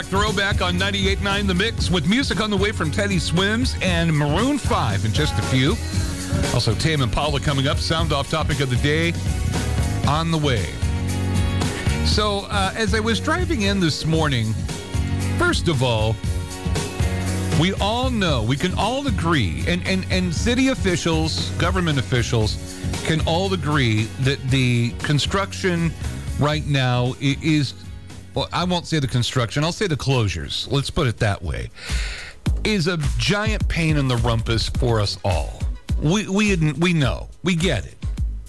Throwback on 98.9 The Mix with music on the way from Teddy Swims and Maroon 5 in just a few. Also, Tame Impala coming up. Sound off topic of the day on the way. So, as I was driving in this morning, first of all, we all know, we can all agree, and city officials, government officials can all agree that the construction right now is, well, I won't say the construction, I'll say the closures, let's put it that way, is a giant pain in the rumpus for us all. We know, we get it.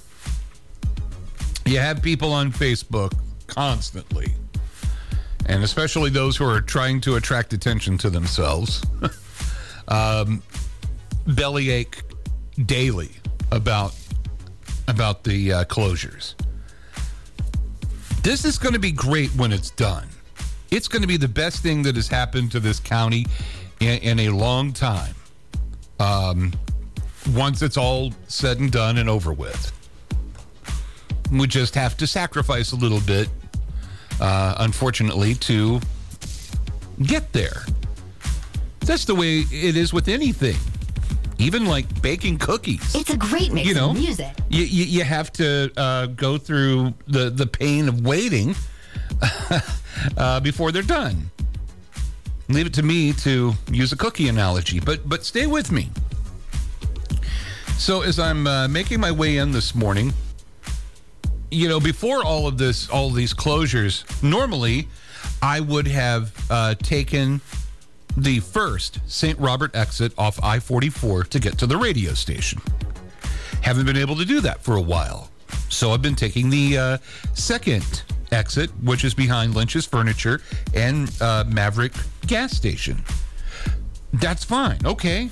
You have people on Facebook constantly, and especially those who are trying to attract attention to themselves, bellyache daily about the closures. This is going to be great when it's done. It's going to be the best thing that has happened to this county in a long time. Once it's all said and done and over with. We just have to sacrifice a little bit, unfortunately, to get there. That's the way it is with anything. Even like baking cookies. It's a great mix of music. You have to go through the pain of waiting before they're done. Leave it to me to use a cookie analogy, but stay with me. So as I'm making my way in this morning, before all these closures, normally I would have taken the first St. Robert exit off I-44 to get to the radio station. Haven't been able to do that for a while. So I've been taking the second exit, which is behind Lynch's Furniture and Maverick gas station. That's fine. Okay.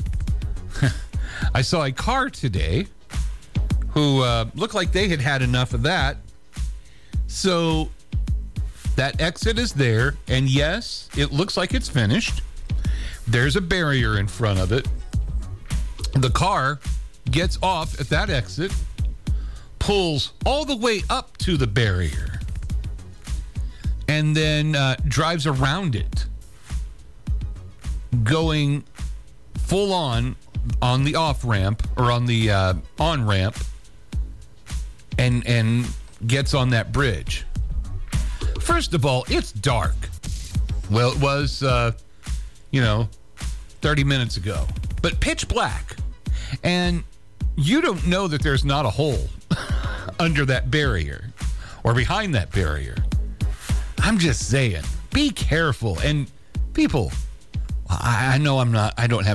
I saw a car today who looked like they had enough of that. So that exit is there, and yes, it looks like it's finished. There's a barrier in front of it. The car gets off at that exit, pulls all the way up to the barrier, and then drives around it, going full on the off-ramp, or on the on-ramp, and gets on that bridge. First of all, it's dark. Well, it was, 30 minutes ago. But pitch black. And you don't know that there's not a hole under that barrier or behind that barrier. I'm just saying, be careful. And people, I know I don't have